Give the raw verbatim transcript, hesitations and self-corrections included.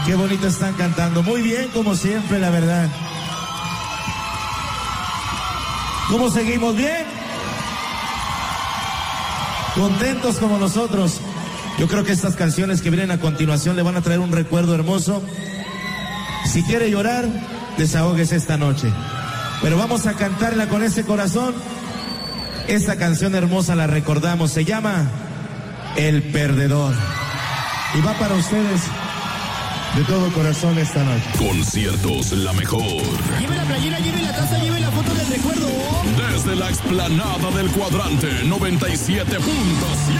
Qué bonito están cantando. Muy bien, como siempre, la verdad. ¿Cómo seguimos? ¿Bien? Contentos como nosotros. Yo creo que estas canciones que vienen a continuación le van a traer un recuerdo hermoso. Si quiere llorar, desahóguese esta noche. Pero vamos a cantarla con ese corazón. Esta canción hermosa la recordamos. Se llama El Perdedor. Y va para ustedes de todo corazón esta noche. Conciertos La Mejor. Lleve la playera, lleve la taza, lleve la foto del recuerdo. Desde la explanada del Cuadrante noventa y siete punto siete.